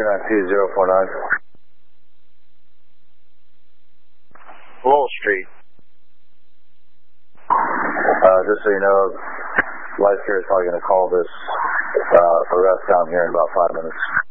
392-049. Lowell Street. Just so you know, Life Care is probably going to call this arrest down here in about 5 minutes.